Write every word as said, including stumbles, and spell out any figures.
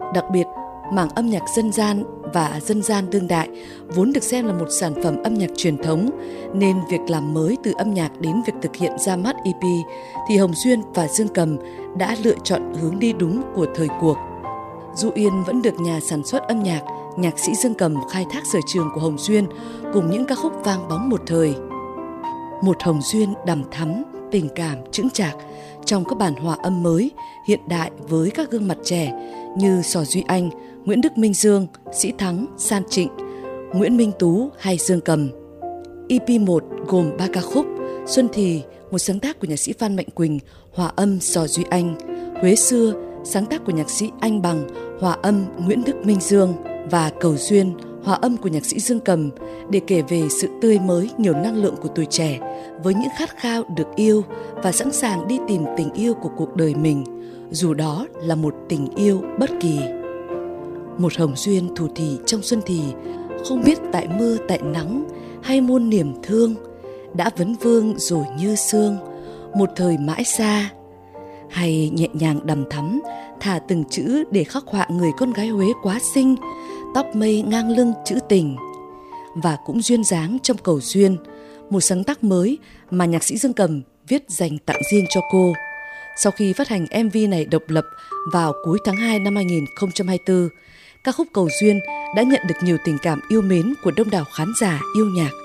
Đặc biệt, mảng âm nhạc dân gian và dân gian đương đại vốn được xem là một sản phẩm âm nhạc truyền thống, nên việc làm mới từ âm nhạc đến việc thực hiện ra mắt e pê thì Hồng Duyên và Dương Cầm đã lựa chọn hướng đi đúng của thời cuộc. Du Yên vẫn được nhà sản xuất âm nhạc, nhạc sĩ Dương Cầm khai thác sở trường của Hồng Duyên cùng những ca khúc vang bóng một thời. Một Hồng Duyên đằm thắm, tình cảm, chững chạc trong các bản hòa âm mới, hiện đại với các gương mặt trẻ như Sò Duy Anh, Nguyễn Đức Minh Dương, Sĩ Thắng, San Trịnh, Nguyễn Minh Tú hay Dương Cầm. e pê một gồm ba ca khúc: Xuân Thì, một sáng tác của nhạc sĩ Phan Mạnh Quỳnh, hòa âm Sò Duy Anh; Huế Xưa, sáng tác của nhạc sĩ Anh Bằng, hòa âm Nguyễn Đức Minh Dương; và Cầu Duyên, hòa âm của nhạc sĩ Dương Cầm, để kể về sự tươi mới, nhiều năng lượng của tuổi trẻ với những khát khao được yêu và sẵn sàng đi tìm tình yêu của cuộc đời mình, dù đó là một tình yêu bất kỳ. Một Hồng Duyên thủ thỉ trong xuân thì, không biết tại mưa tại nắng hay muôn niềm thương, đã vấn vương rồi như sương, một thời mãi xa. Hay nhẹ nhàng đằm thắm, thả từng chữ để khắc họa người con gái Huế quá xinh, tóc mây ngang lưng trữ tình. Và cũng duyên dáng trong Cầu Duyên, một sáng tác mới mà nhạc sĩ Dương Cầm viết dành tặng riêng cho cô. Sau khi phát hành em vê này độc lập vào cuối tháng hai năm hai nghìn không trăm hai mươi tư, ca khúc Cầu Duyên đã nhận được nhiều tình cảm yêu mến của đông đảo khán giả yêu nhạc.